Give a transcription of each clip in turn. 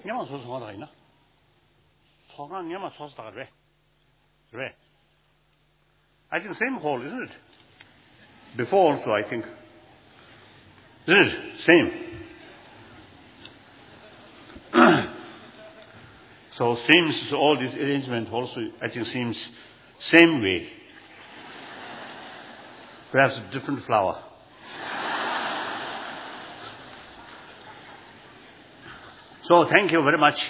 Nyama sauce ngada ina. Thoga nyama sauce da re. Re. I think same hole, isn't it? Before also, I think. Isn't it? Same. So seems all this arrangement also, I think, seems same way. Perhaps different flour. So thank you very much.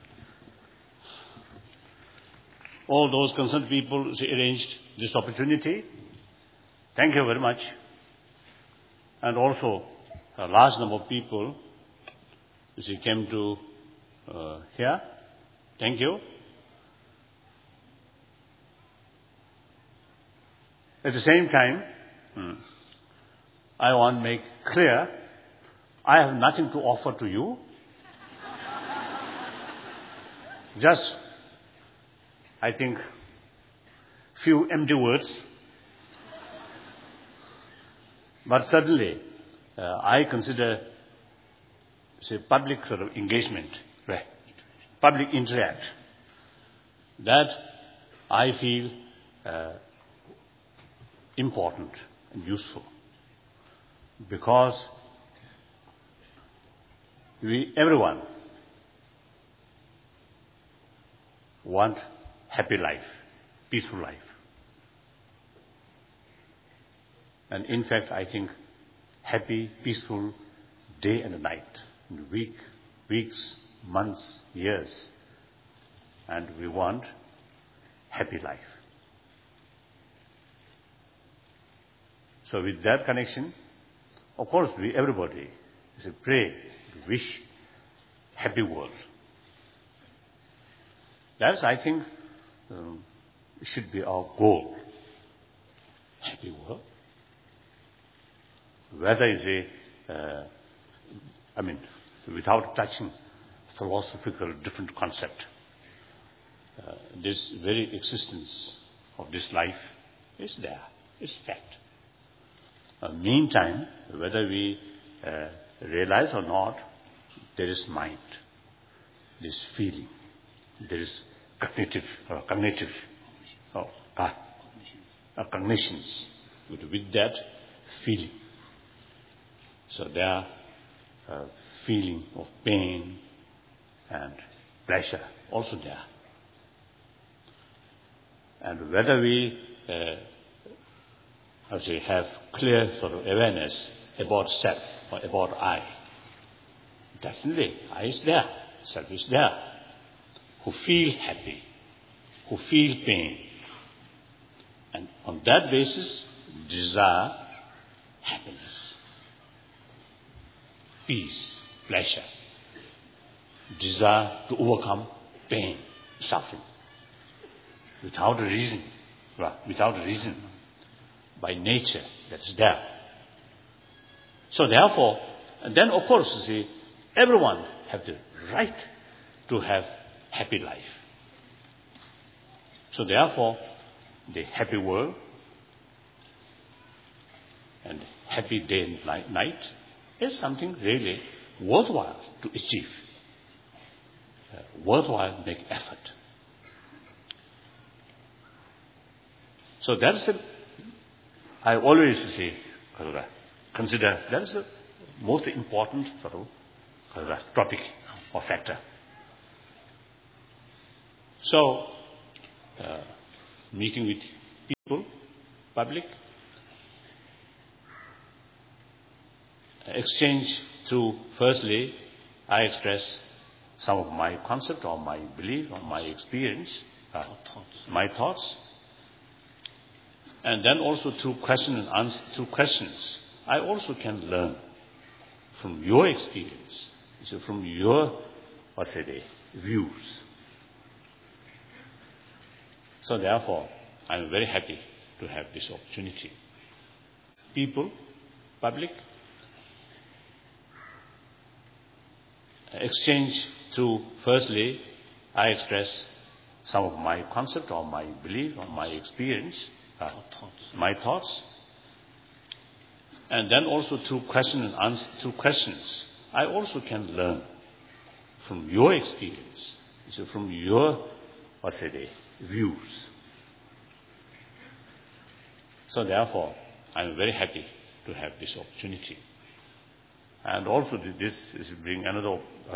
All those concerned people who arranged this opportunity. Thank you very much. And also a large number of people who came to here. Thank you. At the same time, I want to make clear, I have nothing to offer to you. Just, I think, few empty words. But certainly, I consider public sort of engagement, right? Public interact. That I feel important and useful. Because everyone want happy life, peaceful life. And in fact, I think happy, peaceful day and night, weeks, months, years. And we want happy life. So with that connection, of course, everybody pray, wish happy world. That's, I think, should be our goal. Happy world. Whether it's without touching philosophical different concept, this very existence of this life is there, is fact. Meantime, whether we realize or not, there is mind, there is feeling, there is cognitions with that feeling. So there are feeling of pain and pleasure also there. And whether we have clear sort of awareness about self or about I, definitely I is there, self is there. Who feel happy, who feel pain, and on that basis desire happiness, peace, pleasure, desire to overcome pain, suffering, without a reason, by nature that is there. So therefore, and then of course, everyone have the right to have happy life. So therefore, the happy world and happy day and night is something really worthwhile to achieve, worthwhile to make effort. So that's I always consider that's the most important sort of topic or factor. So, meeting with people, public, exchange through, firstly, I express some of my concept or my belief or my experience, my thoughts. And then also through question and answer, through questions, I also can learn from your experience, from your, views. So therefore, I am very happy to have this opportunity. People, public, exchange through, firstly, I express some of my concept or my belief or my experience, my thoughts. And then also through question and answer, through questions, I also can learn from your experience, from your, views. So therefore, I am very happy to have this opportunity. And also this is bring another